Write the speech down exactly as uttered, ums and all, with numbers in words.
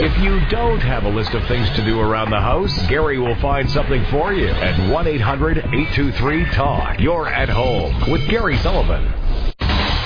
If you don't have a list of things to do around the house, Gary will find something for you at one eight hundred eight two three talk. You're at home with Gary Sullivan.